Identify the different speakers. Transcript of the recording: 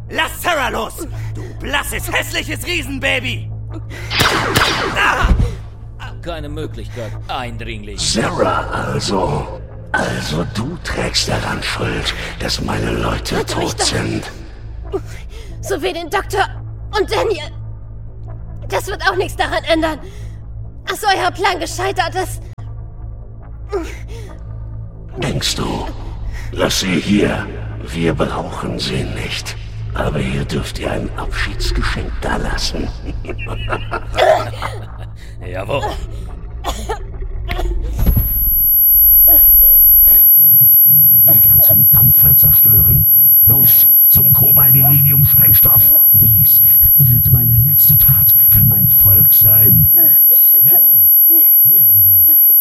Speaker 1: Lass Sarah los! Du blasses, hässliches Riesenbaby!
Speaker 2: Keine Möglichkeit, Eindringling.
Speaker 3: Sarah also. Also du trägst daran Schuld, dass meine Leute tot sind.
Speaker 4: So wie den Doktor und Daniel. Das wird auch nichts daran ändern, dass euer Plan gescheitert ist.
Speaker 3: Denkst du? Lass sie hier. Wir brauchen sie nicht. Aber hier dürft ihr ein Abschiedsgeschenk dalassen.
Speaker 2: Jawohl.
Speaker 3: Ich werde den ganzen Dampfer zerstören. Los, zum Kobaldelinium-Sprengstoff. Dies wird meine letzte Tat für mein Volk sein.
Speaker 5: Jawohl. Hier entlang.